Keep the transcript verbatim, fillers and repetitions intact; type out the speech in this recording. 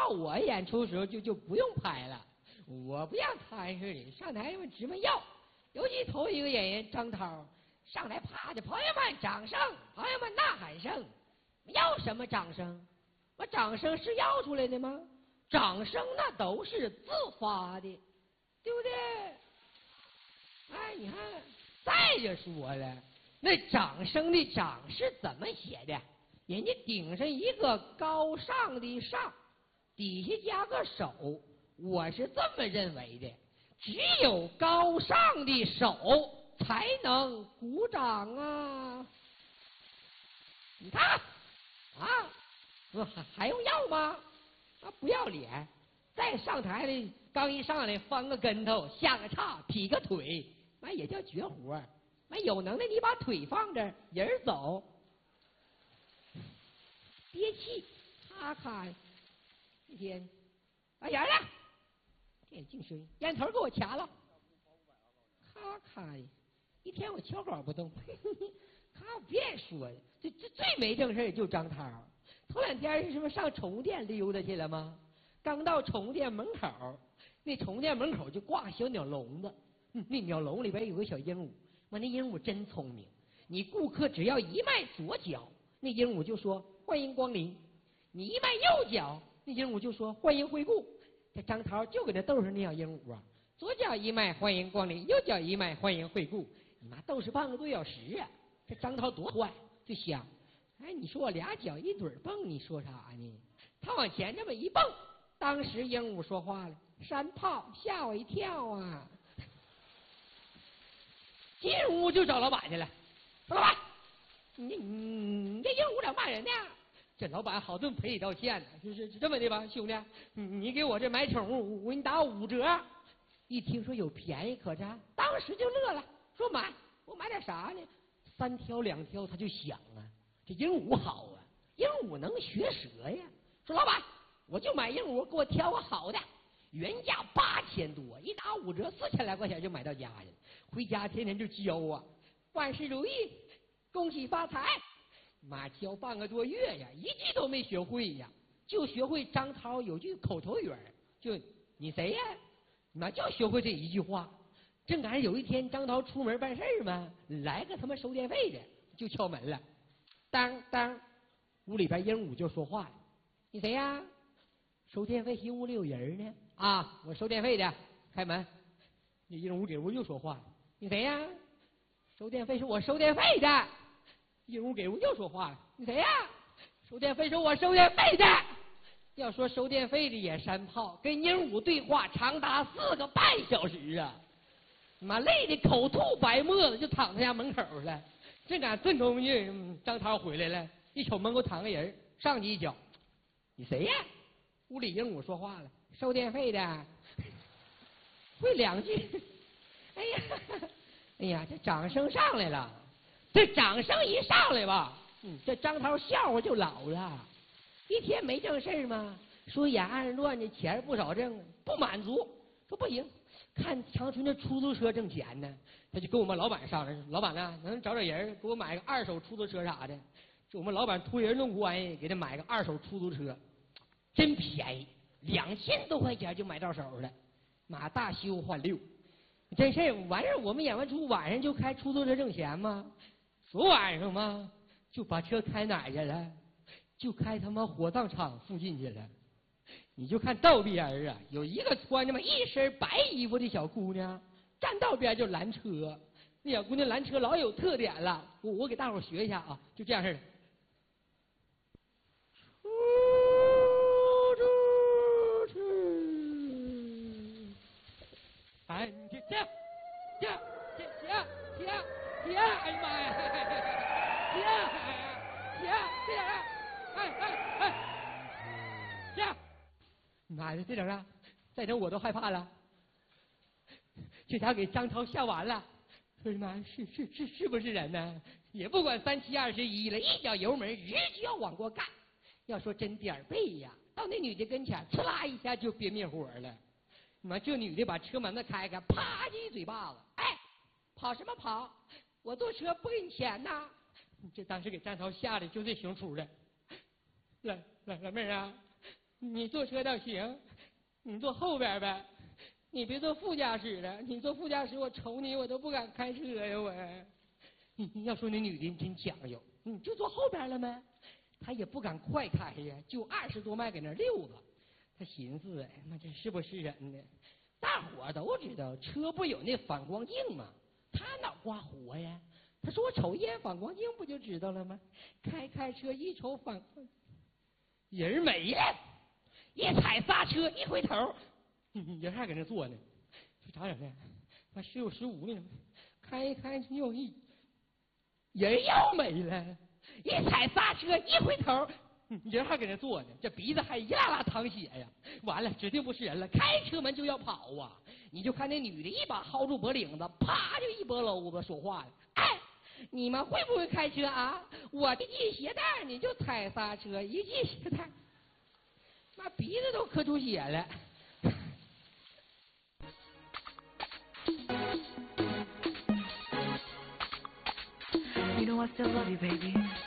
到我演出的时候就就不用拍了，我不像他似的上台就直么要。尤其头一个演员张涛上台啪的，朋友们掌声，朋友们呐喊声，要什么掌声？我掌声是要出来的吗？掌声那都是自发的，对不对？哎，你看，再者说了，那掌声的掌是怎么写的？人家顶上一个高尚的上，底下加个手，我是这么认为的。只有高尚的手才能鼓掌啊！你看，啊，还还用要吗？啊，不要脸！再上台的，刚一上来翻个跟头，下个叉，劈个腿，那也叫绝活。那有能耐你把腿放这儿，人走，憋气，咔咔，一天，把眼了，这净声，烟头给我掐了，咔咔的，一天我敲稿不动，咔，我别说，这这最没正事就张涛。头两天是什么上宠物店溜达去了吗？刚到宠物店门口，那宠物店门口就挂小鸟笼子，嗯、那鸟笼里边有个小鹦鹉，妈，那鹦鹉真聪明。你顾客只要一迈左脚，那鹦鹉就说欢迎光临；你一迈右脚，那鹦鹉就说欢迎惠顾。这张涛就给他逗上那小鹦鹉啊，左脚一迈欢迎光临，右脚一迈欢迎惠顾。你妈逗是半个多小时啊！这张涛多坏，就想。哎，你说我俩脚一对蹦，你说啥呢？他往前这么一蹦，当时鹦鹉说话了：“山炮，吓我一跳啊！”进屋就找老板去了，说：“老板，你你你这鹦鹉咋骂人呢？”这老板好顿赔礼道歉呢，就是这么的吧，兄弟，你给我这买宠物，我给你打五折。一听说有便宜可占，当时就乐了，说买，我买点啥呢？三挑两挑，他就想啊。这鹦鹉好啊，鹦鹉能学舌呀。说老板，我就买鹦鹉，给我挑个好的，原价八千多，一打五折，四千来块钱就买到家去了。回家天天就教啊，万事如意，恭喜发财。妈教半个多月呀，一句都没学会呀，就学会张涛有句口头语，就你谁呀？妈就学会这一句话。正赶上有一天张涛出门办事嘛，来个他妈收电费的，就敲门了。当当，屋里边鹦鹉就说话了：“你谁呀？收电费新屋里有人呢。啊，我收电费的，开门。”那鹦鹉给屋又说话了：“你谁呀？收电费是我收电费的。”鹦鹉给屋又说话了：“你谁呀？收电费是我收电费的。”要说收电费的也山炮，跟鹦鹉对话长达四个半小时啊！妈累的口吐白沫子，就躺他家门口了。正赶炖东西，张涛回来了，一瞅门口躺个人，上去一脚：“你谁呀？”屋里鹦鹉说话了：“收电费的。”会两句。哎呀，哎呀，这掌声上来了，这掌声一上来吧，嗯，这张涛笑话就老了。一天没正事吗？说演二人转的钱不少挣，不满足，说不行，看长春的出租车挣钱呢，他就跟我们老板商量，老板呢能找找人给我买个二手出租车啥的。就我们老板托人弄关系，给他买个二手出租车，真便宜，两千多块钱就买到手了。妈大修换六，真事完事我们演完出晚上就开出租车挣钱吗？昨晚上吗？就把车开哪儿去了？就开他妈火葬场附近去了。你就看道边啊，有一个穿着嘛一身白衣服的小姑娘，站道边就拦车。那小姑娘拦车老有特点了，我我给大伙学一下啊，就这样式的。出租车，哎，你这这这这停停停！哎呀妈呀！停！停！这样啊！哎哎哎！这样。妈呀，这整啊，再整我都害怕了。这家给张涛吓完了，说他妈是是是是不是人呢？也不管三七二十一了，一脚油门直就要往过干。要说真点儿背呀，到那女的跟前，呲啦一下就别灭火了。妈，这女的把车门子开开，啪叽一嘴巴子，哎，跑什么跑？我坐车不给你钱呐！这当时给张涛吓得就这熊出了。老老老妹儿啊， 你坐车倒行，你坐后边呗，你别坐副驾驶了，你坐副驾驶我瞅你我都不敢开车呀我。你你要说那女的真讲究，你就坐后边了吗？她也不敢快开呀，就二十多迈搁那溜达。她寻思，哎妈这是不是人呢？大伙都知道车不有那反光镜吗？她哪挂活呀？她说我瞅一眼反光镜不就知道了吗？开开车一瞅反光，人没了，一踩刹车一回头，人还搁那坐呢，这咋整的？妈十有十五呢，开一开又一。人又没了，一踩刹车一回头，人还搁那坐呢，这鼻子还一拉拉淌血呀！完了，指定不是人了，开车门就要跑啊！你就看那女的一把薅住脖领子，啪就一拨篓子说话了：“哎，你们会不会开车啊？我的系鞋带你就踩刹车，一系鞋带，妈鼻子都磕出血了。” You know I still love you, baby.